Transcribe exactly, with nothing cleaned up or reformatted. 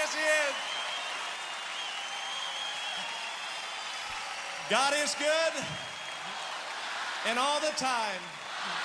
Yes, he is. God is good, and all the time.